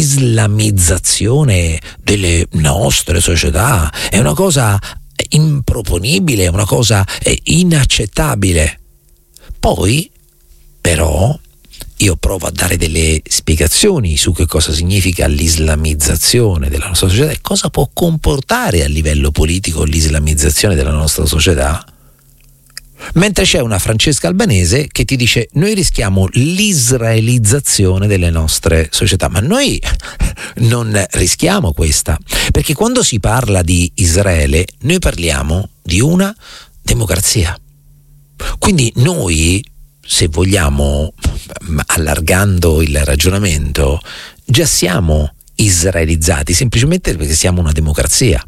islamizzazione delle nostre società, è una cosa improponibile, è una cosa inaccettabile. Poi però io provo a dare delle spiegazioni su che cosa significa l'islamizzazione della nostra società e cosa può comportare a livello politico l'islamizzazione della nostra società. Mentre c'è una Francesca Albanese che ti dice: noi rischiamo l'israelizzazione delle nostre società. Ma noi non rischiamo questa, perché quando si parla di Israele noi parliamo di una democrazia. Quindi noi, se vogliamo, allargando il ragionamento, già siamo israelizzati, semplicemente perché siamo una democrazia.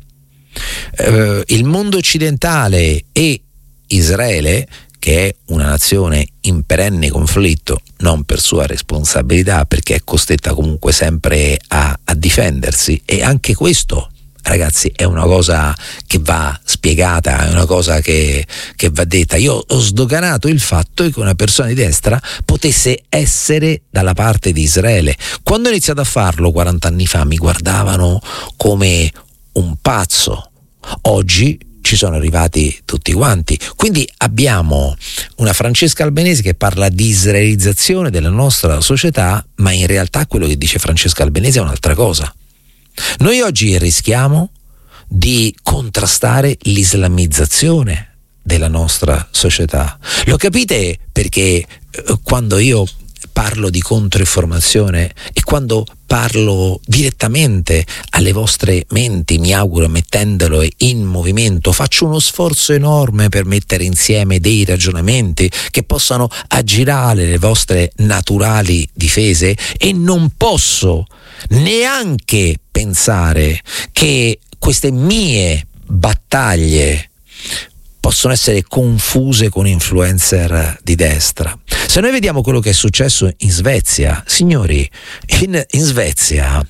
Eh, il mondo occidentale e Israele, che è una nazione in perenne conflitto, non per sua responsabilità, perché è costretta comunque sempre a, a difendersi, e anche questo, ragazzi, è una cosa che va spiegata, è una cosa che, che va detta. Io ho sdoganato il fatto che una persona di destra potesse essere dalla parte di Israele. Quando ho iniziato a farlo quaranta anni fa mi guardavano come un pazzo. Oggi ci sono arrivati tutti quanti. Quindi abbiamo una Francesca Albanese che parla di israelizzazione della nostra società, ma in realtà quello che dice Francesca Albanese è un'altra cosa. Noi oggi rischiamo di contrastare l'islamizzazione della nostra società. Lo capite? Perché eh, quando io parlo di controinformazione e quando parlo direttamente alle vostre menti, mi auguro mettendolo in movimento, faccio uno sforzo enorme per mettere insieme dei ragionamenti che possano aggirare le vostre naturali difese, e non posso neanche pensare che queste mie battaglie possono essere confuse con influencer di destra. Se noi vediamo quello che è successo in Svezia, signori, in, in Svezia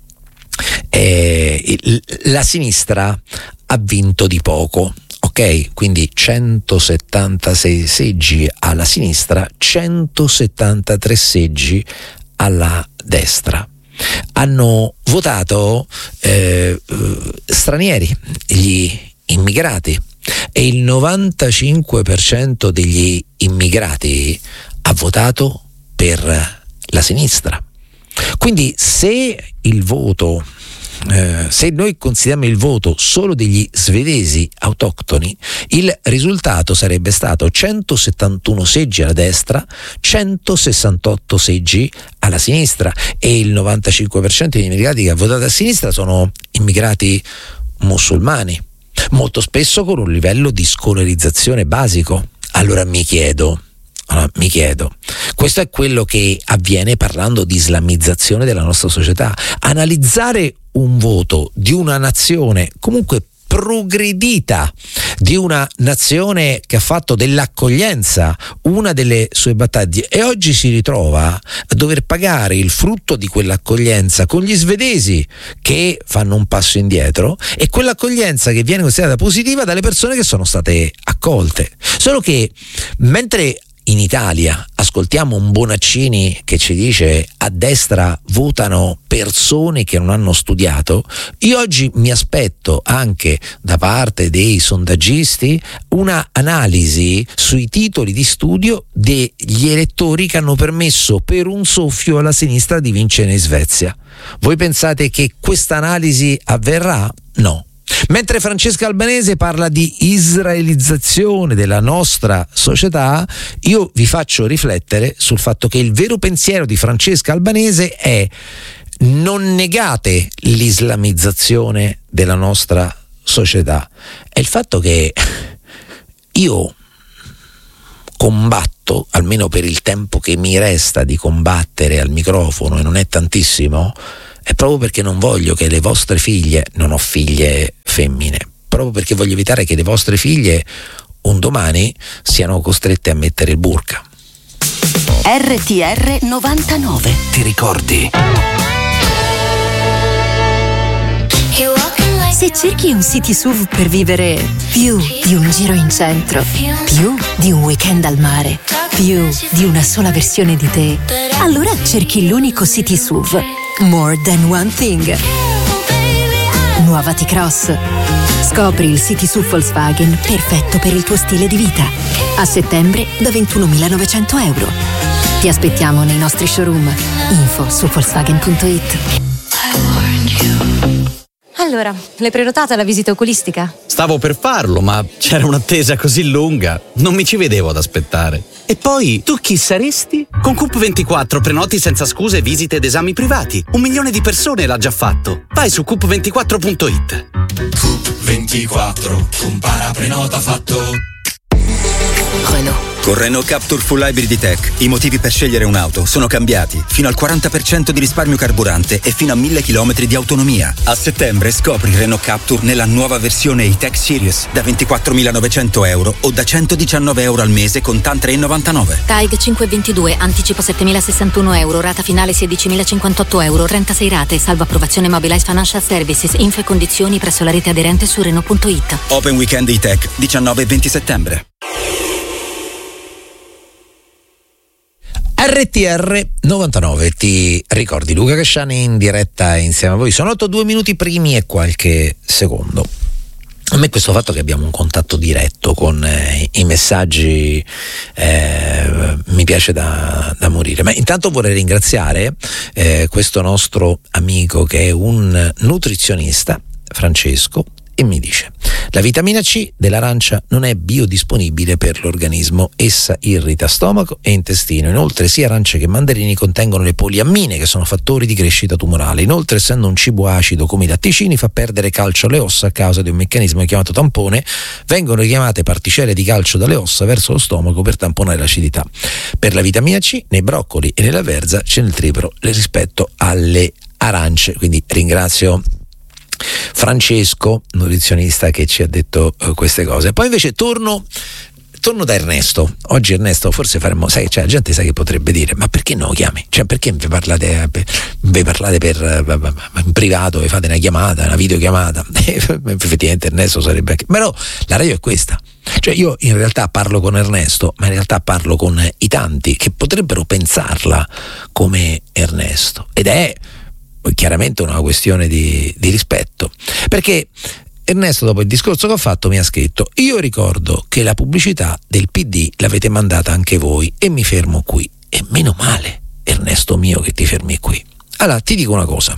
eh, il, la sinistra ha vinto di poco, ok? Quindi centosettantasei seggi alla sinistra, centosettantatré seggi alla destra. Hanno votato eh, stranieri, gli immigrati, e il novantacinque per cento degli immigrati ha votato per la sinistra. Quindi se il voto eh, se noi consideriamo il voto solo degli svedesi autoctoni, il risultato sarebbe stato centosettantuno seggi alla destra, centosessantotto seggi alla sinistra, e il novantacinque per cento degli immigrati che ha votato a sinistra sono immigrati musulmani, molto spesso con un livello di scolarizzazione basico. Allora mi chiedo, allora mi chiedo, questo è quello che avviene parlando di islamizzazione della nostra società. Analizzare un voto di una nazione comunque progredita, di una nazione che ha fatto dell'accoglienza una delle sue battaglie, e oggi si ritrova a dover pagare il frutto di quell'accoglienza con gli svedesi che fanno un passo indietro, e quell'accoglienza che viene considerata positiva dalle persone che sono state accolte. Solo che mentre in Italia ascoltiamo un Bonaccini che ci dice a destra votano persone che non hanno studiato, io oggi mi aspetto anche da parte dei sondaggisti una analisi sui titoli di studio degli elettori che hanno permesso per un soffio alla sinistra di vincere in Svezia. Voi pensate che questa analisi avverrà? No. Mentre Francesca Albanese parla di israelizzazione della nostra società, io vi faccio riflettere sul fatto che il vero pensiero di Francesca Albanese è: non negate l'islamizzazione della nostra società. È il fatto che io combatto, almeno per il tempo che mi resta di combattere al microfono, e non è tantissimo, è proprio perché non voglio che le vostre figlie, non ho figlie femmine, proprio perché voglio evitare che le vostre figlie un domani siano costrette a mettere il burka. R T R novantanove. Ti ricordi? Se cerchi un City S U V per vivere più di un giro in centro, più di un weekend al mare, più di una sola versione di te, allora cerchi l'unico City S U V. More than one thing. Nuova T-Cross. Scopri il City S U V Volkswagen perfetto per il tuo stile di vita. A settembre da ventunomilanovecento euro. Ti aspettiamo nei nostri showroom. Info su volkswagen punto it. Allora, l'hai prenotata la visita oculistica? Stavo per farlo, ma c'era un'attesa così lunga, non mi ci vedevo ad aspettare. E poi, tu chi saresti? Con Coop ventiquattro prenoti senza scuse visite ed esami privati. Un milione di persone l'ha già fatto. Vai su coop ventiquattro punto it. Coop ventiquattro, compara prenota fatto. Renault. Con Renault Captur Full Hybrid Tech i motivi per scegliere un'auto sono cambiati. Fino al quaranta per cento di risparmio carburante e fino a mille chilometri di autonomia. A settembre scopri Renault Captur nella nuova versione E-Tech Series da ventiquattromilanovecento euro o da centodiciannove euro al mese con TAN tre virgola novantanove. T A I G cinquecentoventidue, anticipo settemilasessantuno euro, rata finale sedicimilacinquantotto euro, trentasei rate, salvo approvazione Mobilize Financial Services, info e condizioni presso la rete aderente su Renault punto it. Open Weekend E-Tech, diciannove e venti settembre. R T R novantanove, ti ricordi Luca Casciani in diretta insieme a voi? Sono otto, due minuti primi e qualche secondo. A me questo fatto che abbiamo un contatto diretto con eh, i messaggi eh, mi piace da, da morire. Ma intanto vorrei ringraziare eh, questo nostro amico che è un nutrizionista, Francesco, e mi dice: la vitamina C dell'arancia non è biodisponibile per l'organismo, essa irrita stomaco e intestino. Inoltre sia arance che mandarini contengono le poliammine, che sono fattori di crescita tumorale. Inoltre, essendo un cibo acido come i latticini, fa perdere calcio alle ossa a causa di un meccanismo chiamato tampone. Vengono chiamate particelle di calcio dalle ossa verso lo stomaco per tamponare l'acidità. Per la vitamina C nei broccoli e nella verza c'è il triplo rispetto alle arance. Quindi ringrazio Francesco, nutrizionista, che ci ha detto uh, queste cose. Poi invece torno torno da Ernesto. Oggi Ernesto forse faremmo, sai, cioè la gente sa che potrebbe dire: ma perché non lo chiami? Cioè perché vi parlate, vi parlate per uh, in privato e fate una chiamata, una videochiamata? Effettivamente Ernesto sarebbe, però la radio è questa. Cioè io in realtà parlo con Ernesto, ma in realtà parlo con i tanti che potrebbero pensarla come Ernesto, ed è chiaramente una questione di, di rispetto, perché Ernesto, dopo il discorso che ho fatto, mi ha scritto: io ricordo che la pubblicità del P D l'avete mandata anche voi e mi fermo qui. E meno male, Ernesto mio, che ti fermi qui. Allora ti dico una cosa: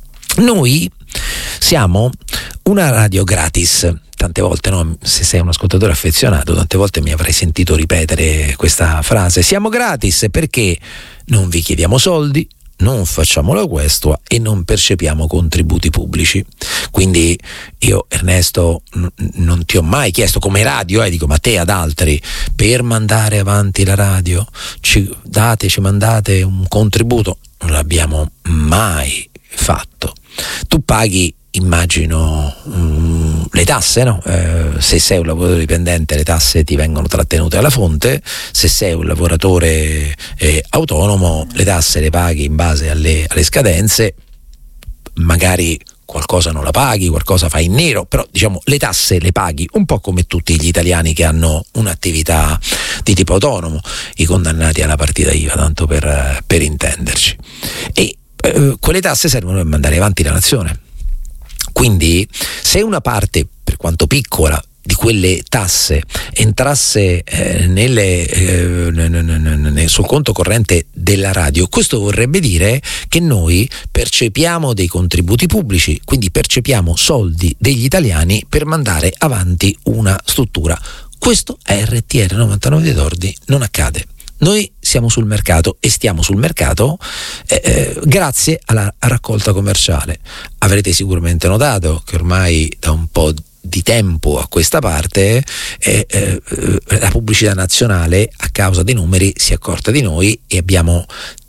noi siamo una radio gratis. Tante volte, no, se sei un ascoltatore affezionato, tante volte mi avrai sentito ripetere questa frase: siamo gratis perché non vi chiediamo soldi, non facciamo la questua e non percepiamo contributi pubblici. Quindi io, Ernesto, n- non ti ho mai chiesto come radio, eh, dico, ma te ad altri, per mandare avanti la radio ci date, ci mandate un contributo? Non l'abbiamo mai fatto. Tu paghi, immagino, um, le tasse, no? Eh, se sei un lavoratore dipendente le tasse ti vengono trattenute alla fonte, se sei un lavoratore eh, autonomo le tasse le paghi in base alle, alle scadenze, magari qualcosa non la paghi, qualcosa fai in nero, però diciamo le tasse le paghi un po' come tutti gli italiani che hanno un'attività di tipo autonomo, i condannati alla partita I V A, tanto per, per intenderci. E eh, quelle tasse servono per mandare avanti la nazione. Quindi se una parte, per quanto piccola, di quelle tasse entrasse eh, nelle, eh, n- n- n- sul conto corrente della radio, questo vorrebbe dire che noi percepiamo dei contributi pubblici, quindi percepiamo soldi degli italiani per mandare avanti una struttura. Questo a R T R novantanove dei Tordi non accade. Noi siamo sul mercato e stiamo sul mercato eh, eh, grazie alla raccolta commerciale. Avrete sicuramente notato che ormai da un po' di tempo a questa parte eh, eh, la pubblicità nazionale, a causa dei numeri, si è accorta di noi e abbiamo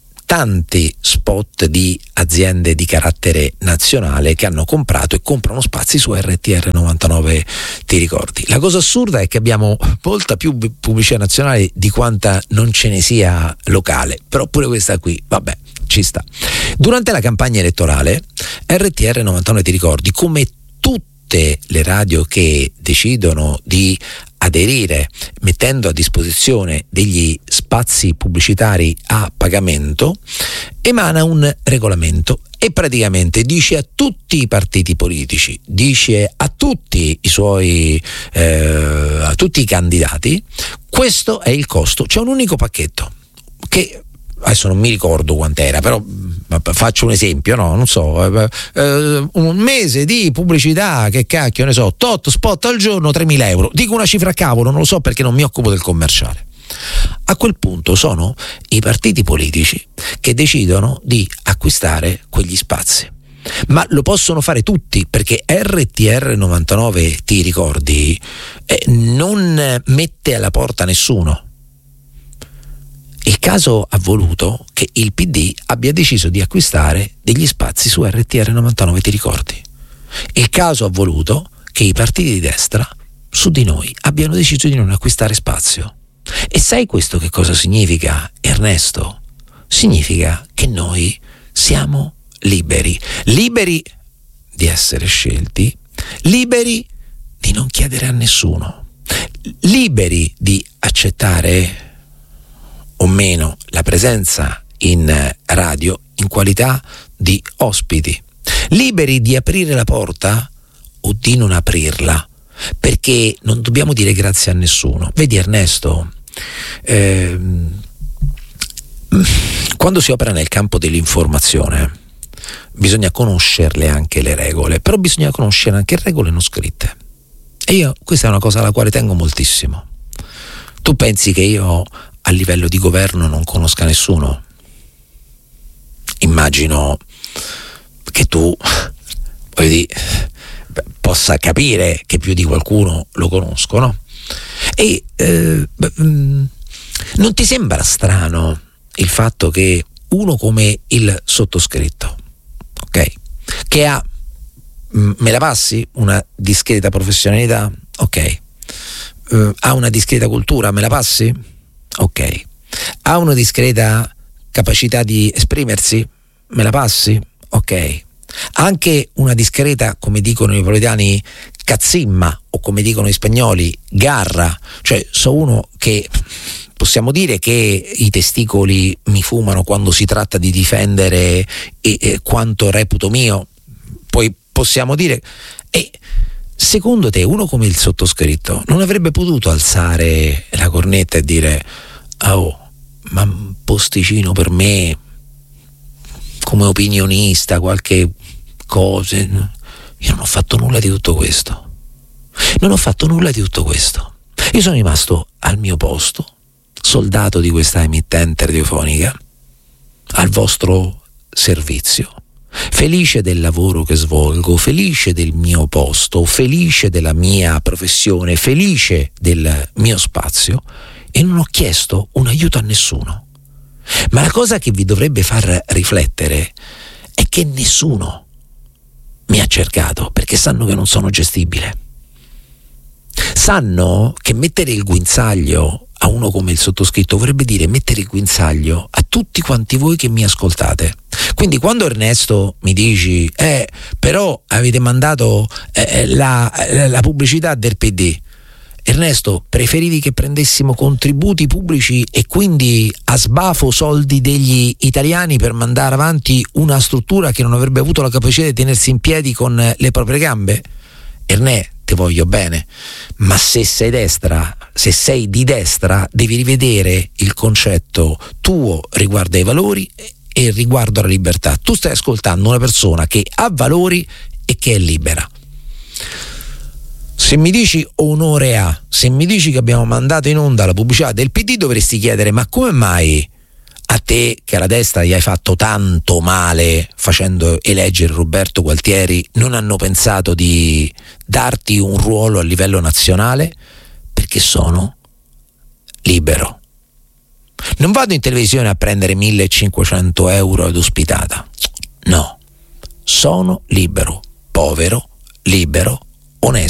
tanti spot di aziende di carattere nazionale che hanno comprato e comprano spazi su R T R novantanove, ti ricordi? La cosa assurda è che abbiamo molta più pubblicità nazionale di quanta non ce ne sia locale, però pure questa qui, vabbè, ci sta. Durante la campagna elettorale R T R novantanove, ti ricordi, come tutti le radio che decidono di aderire mettendo a disposizione degli spazi pubblicitari a pagamento, emana un regolamento e praticamente dice a tutti i partiti politici, dice a tutti i suoi eh, a tutti i candidati: questo è il costo. C'è un unico pacchetto che adesso non mi ricordo quant'era, però faccio un esempio, no, non so, eh, un mese di pubblicità, che cacchio ne so, tot spot al giorno, tremila euro. Dico una cifra a cavolo, non lo so perché non mi occupo del commerciale. A quel punto sono i partiti politici che decidono di acquistare quegli spazi. Ma lo possono fare tutti, perché R T R novantanove, ti ricordi, eh, non mette alla porta nessuno. Il caso ha voluto che il P D abbia deciso di acquistare degli spazi su R T R novantanove, ti ricordi? Il caso ha voluto che i partiti di destra su di noi abbiano deciso di non acquistare spazio. E sai questo che cosa significa, Ernesto? Significa che noi siamo liberi, liberi di essere scelti, liberi di non chiedere a nessuno, liberi di accettare o meno la presenza in radio in qualità di ospiti, liberi di aprire la porta o di non aprirla, perché non dobbiamo dire grazie a nessuno. Vedi Ernesto, ehm, quando si opera nel campo dell'informazione bisogna conoscerle anche le regole, però bisogna conoscere anche regole non scritte, e io questa è una cosa alla quale tengo moltissimo. Tu pensi che io a livello di governo non conosca nessuno? Immagino che tu, voglio dire, possa capire che più di qualcuno lo conosco, no? E eh, non ti sembra strano il fatto che uno come il sottoscritto, ok, che ha, me la passi, una discreta professionalità, ok, uh, ha una discreta cultura, me la passi? Ok, ha una discreta capacità di esprimersi? Me la passi? Ok, anche una discreta, come dicono i napoletani, cazzimma, o come dicono gli spagnoli, garra, cioè so uno che possiamo dire che i testicoli mi fumano quando si tratta di difendere e, e quanto reputo mio, poi possiamo dire. E secondo te uno come il sottoscritto non avrebbe potuto alzare la cornetta e dire: oh, ma un posticino per me come opinionista, qualche cosa? Io non ho fatto nulla di tutto questo, non ho fatto nulla di tutto questo. Io sono rimasto al mio posto, soldato di questa emittente radiofonica, al vostro servizio, felice del lavoro che svolgo, felice del mio posto, felice della mia professione, felice del mio spazio, e non ho chiesto un aiuto a nessuno. Ma la cosa che vi dovrebbe far riflettere è che nessuno mi ha cercato, perché sanno che non sono gestibile. Sanno che mettere il guinzaglio a uno come il sottoscritto vorrebbe dire mettere il guinzaglio a tutti quanti voi che mi ascoltate. Quindi quando Ernesto mi dici eh però avete mandato eh, la, la pubblicità del P D, Ernesto, preferivi che prendessimo contributi pubblici e quindi a sbafo soldi degli italiani per mandare avanti una struttura che non avrebbe avuto la capacità di tenersi in piedi con le proprie gambe? Ernè, ti voglio bene, ma se sei destra, se sei di destra, devi rivedere il concetto tuo riguardo ai valori e riguardo alla libertà. Tu stai ascoltando una persona che ha valori e che è libera. Se mi dici onore a, se mi dici che abbiamo mandato in onda la pubblicità del P D, dovresti chiedere: ma come mai a te, che alla destra gli hai fatto tanto male facendo eleggere Roberto Gualtieri, non hanno pensato di darti un ruolo a livello nazionale? Perché sono libero. Non vado in televisione a prendere millecinquecento euro ad ospitata. No, sono libero, povero, libero, onesto.